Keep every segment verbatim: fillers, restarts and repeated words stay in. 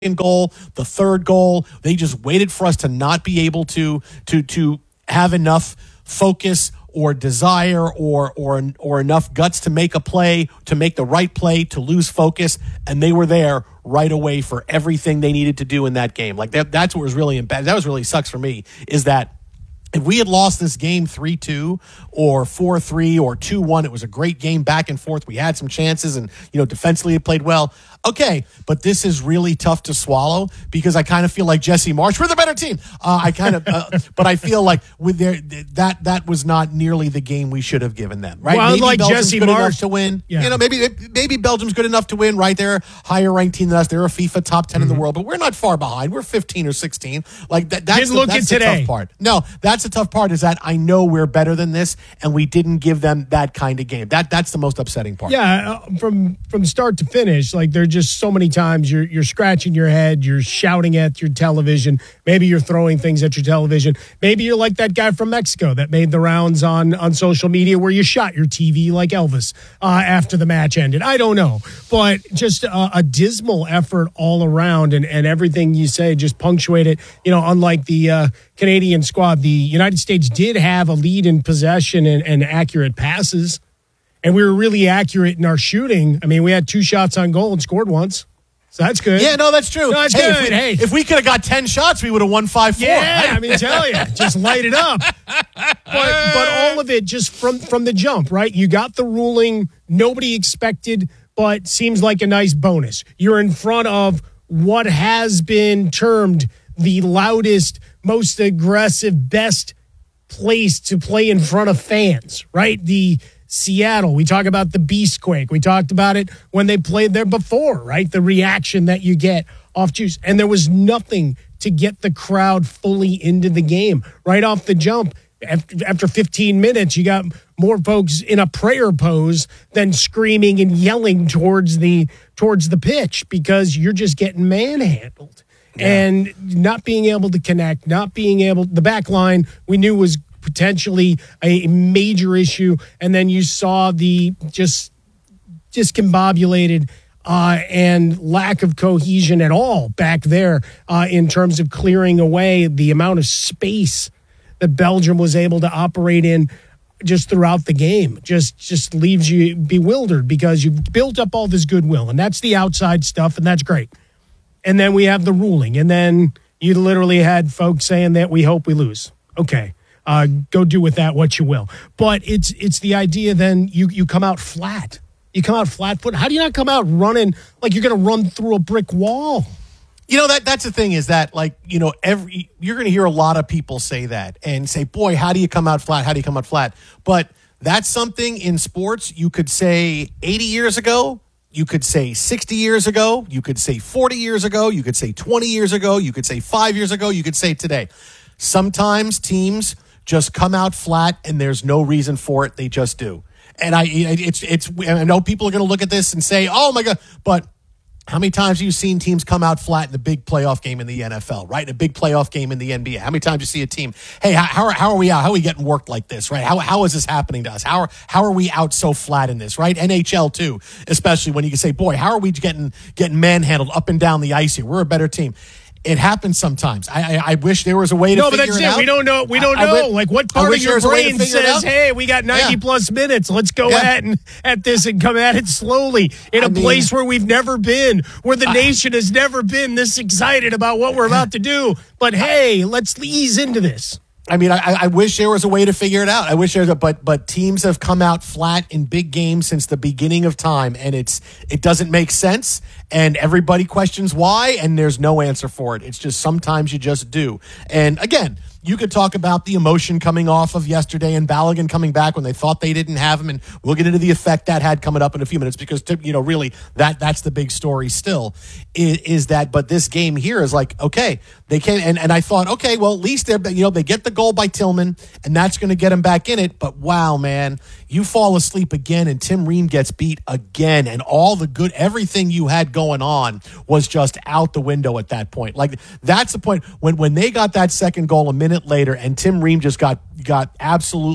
goal, the third goal. They just waited for us to not be able to to to have enough focus or desire or or or enough guts to make a play, to make the right play, to lose focus, and they were there right away for everything they needed to do in that game. Like that, that's what was really bad. That was really sucks for me, is that if we had lost this game three two or four three or two one, it was a great game back and forth. We had some chances and, you know, defensively it played well. Okay, but this is really tough to swallow because I kind of feel like Jesse Marsch, we're the better team. Uh, I kind of, uh, but I feel like with their that that was not nearly the game we should have given them. Right? Well, maybe like Belgium's Jesse good Marsch enough to win. Yeah. You know, maybe maybe Belgium's good enough to win. Right, they're a higher ranked team than us. They're a FIFA top ten mm-hmm. in the world, but we're not far behind. We're fifteen or sixteen. Like that. That's Didn't the, look that's at the today. tough part. No, that's the tough part. Is that I know we're better than this, and we didn't give them that kind of game. That that's the most upsetting part. Yeah, uh, from from start to finish, like there are just so many times you're you're scratching your head, you're shouting at your television. Maybe you're throwing things at your television. Maybe you're like that guy from Mexico that made the rounds on on social media where you shot your T V like Elvis uh, after the match ended. I don't know, but just a, a dismal effort all around, and and everything you say just punctuated. You know, unlike the uh, Canadian squad, the United States did have a lead in possession and, and accurate passes, and we were really accurate in our shooting. I mean, we had two shots on goal and scored once. So that's good. Yeah, no, that's true. No, that's hey, good. If we, hey. if we could have got ten shots, we would have won five four. Yeah, I mean, tell you, just light it up. But, but all of it just from, from the jump, right? You got the ruling nobody expected, but seems like a nice bonus. You're in front of what has been termed the loudest, most aggressive, best place to play in front of fans, right? The Seattle, we talk about the Beastquake. We talked about it when they played there before, right? The reaction that you get off juice. And there was nothing to get the crowd fully into the game. Right off the jump, after, after fifteen minutes, you got more folks in a prayer pose than screaming and yelling towards the towards the pitch because you're just getting manhandled. Yeah. And not being able to connect, not being able, the back line we knew was potentially a major issue, and then you saw the just discombobulated uh, and lack of cohesion at all back there uh, in terms of clearing away the amount of space that Belgium was able to operate in just throughout the game. Just just leaves you bewildered because you've built up all this goodwill, and that's the outside stuff, and that's great. And then we have the ruling, and then you literally had folks saying that we hope we lose. Okay. Uh, go do with that what you will. But it's it's the idea then you, you come out flat. You come out flat foot. How do you not come out running like you're going to run through a brick wall? You know, that that's the thing is that, like, you know, every you're going to hear a lot of people say that and say, boy, how do you come out flat? How do you come out flat? But that's something in sports you could say eighty years ago. You could say sixty years ago. You could say forty years ago. You could say twenty years ago. You could say five years ago. You could say today. Sometimes teams just come out flat, and there's no reason for it. They just do. And I, it's, it's. I know people are going to look at this and say, "Oh my God!" But how many times have you seen teams come out flat in a big playoff game in the N F L, right? In a big playoff game in the N B A. How many times do you see a team? Hey, how, how are how are we out? How are we getting worked like this, right? How how is this happening to us? How are how are we out so flat in this, right? N H L too, especially when you can say, "Boy, how are we getting getting manhandled up and down the ice here? We're a better team." It happens sometimes. I, I I wish there was a way to no, figure but that's it it. out. We don't know. We don't I, know. I wish, like what part of your brain says, "Hey, we got ninety yeah. plus minutes. Let's go yeah. at and at this and come at it slowly in I a mean, place where we've never been, where the I, nation has never been this excited about what we're about to do." But hey, let's ease into this. I mean, I, I wish there was a way to figure it out. I wish there was a, but but teams have come out flat in big games since the beginning of time, and it's it doesn't make sense, and everybody questions why, and there's no answer for it. It's just sometimes you just do. And again, you could talk about the emotion coming off of yesterday and Balogun coming back when they thought they didn't have him, and we'll get into the effect that had coming up in a few minutes because, you know, really that that's the big story still is, is that. But this game here is like, okay, they can, and, and I thought, okay, well, at least they're, you know, they get the goal by Tillman, and that's going to get them back in it. But wow, man, you fall asleep again, and Tim Ream gets beat again, and all the good, everything you had going on was just out the window at that point. Like that's the point when when they got that second goal a minute later, and Tim Ream just got got absolutely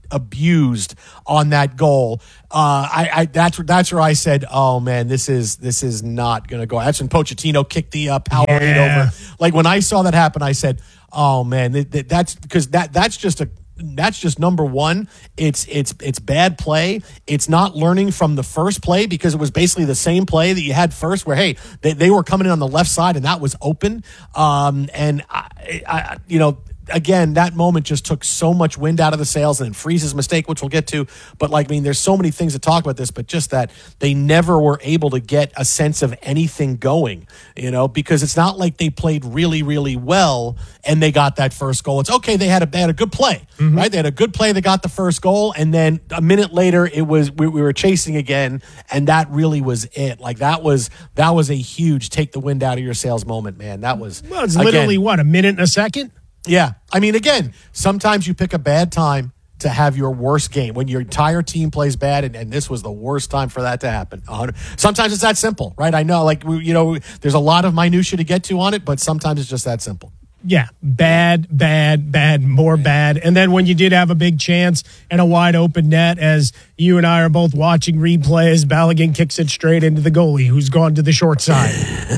abused on that goal. Uh, I, I that's that's where I said, "Oh man, this is this is not going to go." That's when Pochettino kicked the uh, power yeah. lead over. Like when I saw that happen, I said, "Oh man, th- th- that's because that that's just a." That's just number one. It's it's it's bad play. It's not learning from the first play because it was basically the same play that you had first where, hey, they, they were coming in on the left side and that was open. Um, and, I, I, you know, again, that moment just took so much wind out of the sails, and then Freeze's mistake, which we'll get to. But, like, I mean, there's so many things to talk about this, but just that they never were able to get a sense of anything going, you know, because it's not like they played really, really well and they got that first goal. It's okay, they had a, they had a good play, mm-hmm. right? They had a good play, they got the first goal, and then a minute later, it was we, we were chasing again, and that really was it. Like, that was that was a huge take the wind out of your sails moment, man. That was, well, it's literally, again, what, a minute and a second? Yeah. I mean, again, sometimes you pick a bad time to have your worst game when your entire team plays bad, and, and this was the worst time for that to happen. Sometimes it's that simple, right? I know, like, you know, there's a lot of minutia to get to on it, but sometimes it's just that simple. Yeah, bad, bad, bad, more bad. And then when you did have a big chance and a wide open net, as you and I are both watching replays, Balogun kicks it straight into the goalie, who's gone to the short side.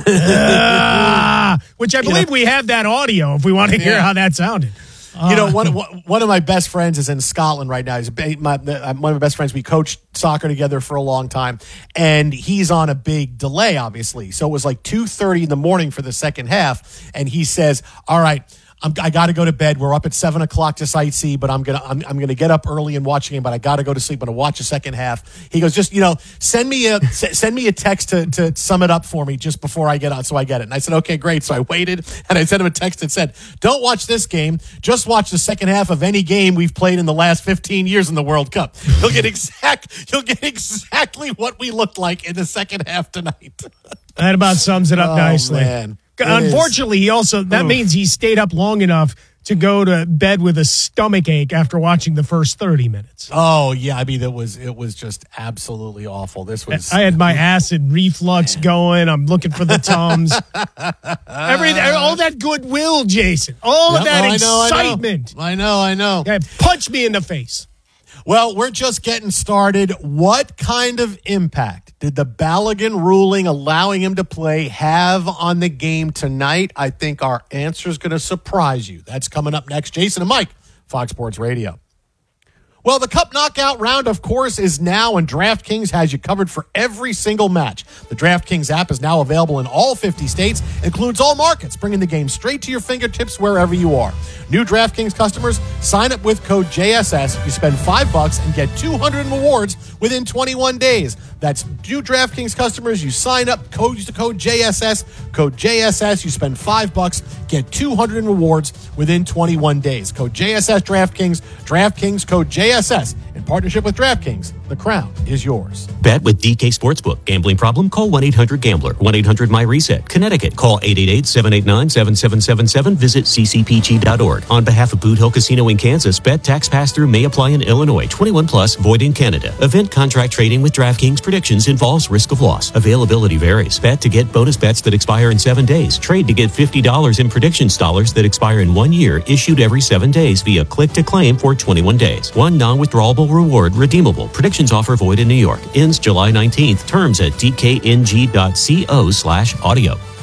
uh, which I believe you know, we have that audio if we want to hear yeah. how that sounded. Uh, you know, one, one of my best friends is in Scotland right now. He's my, one of my best friends. We coached soccer together for a long time, and he's on a big delay, obviously. So it was like two thirty in the morning for the second half, and he says, all right, I'm, I got to go to bed. We're up at seven o'clock to sightsee, but I'm gonna I'm, I'm gonna get up early and watch a game. But I got to go to sleep. I'm gonna watch the second half. He goes, just you know, send me a send me a text to to sum it up for me just before I get on, so I get it. And I said, okay, great. So I waited, and I sent him a text that said, don't watch this game. Just watch the second half of any game we've played in the last fifteen years in the World Cup. You'll get exact you'll get exactly what we looked like in the second half tonight. That about sums it up oh, nicely. Man. It Unfortunately, is. he also that Oof. means he stayed up long enough to go to bed with a stomach ache after watching the first thirty minutes. Oh yeah, I mean it was it was just absolutely awful. This was I had my acid reflux going. I'm looking for the Tums. Everything, all that goodwill, Jason. All yep, of that oh, I excitement. Know, I know, I know. I know. Yeah, punch me in the face. Well, we're just getting started. What kind of impact did the Balogun ruling allowing him to play have on the game tonight? I think our answer is going to surprise you. That's coming up next. Jason and Mike, Fox Sports Radio. Well, the Cup Knockout round, of course, is now, and DraftKings has you covered for every single match. The DraftKings app is now available in all fifty states, includes all markets, bringing the game straight to your fingertips wherever you are. New DraftKings customers, sign up with code J S S. You spend five bucks and get two hundred in rewards within twenty-one days. That's new DraftKings customers. You sign up, code, use the code J S S, code J S S. You spend five bucks, get two hundred in rewards within twenty-one days. Code J S S DraftKings, DraftKings code J S S. In partnership with DraftKings, the crown is yours. Bet with D K Sportsbook. Gambling problem? Call one eight hundred gambler. one eight hundred my reset. Connecticut. Call eight eight eight, seven eight nine, seven seven seven seven. Visit c c p g dot org. On behalf of Boot Hill Casino in Kansas, bet tax pass-through may apply in Illinois. twenty-one plus, void in Canada. Event contract trading with DraftKings predictions involves risk of loss. Availability varies. Bet to get bonus bets that expire in seven days. Trade to get fifty dollars in predictions dollars that expire in one year, issued every seven days via click to claim for twenty-one days. One non-withdrawable reward redeemable. Predictions offer void in New York. Ends July nineteenth. Terms at d k n g dot co slash audio.